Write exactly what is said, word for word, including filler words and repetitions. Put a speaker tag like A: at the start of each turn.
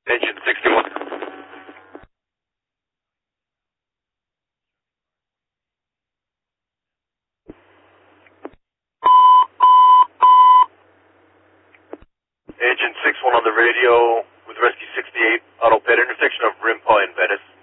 A: Engine sixty-one. Engine six one on the radio with Rescue sixty-eight, Auto Pet, intersection of Rimpau and Venice.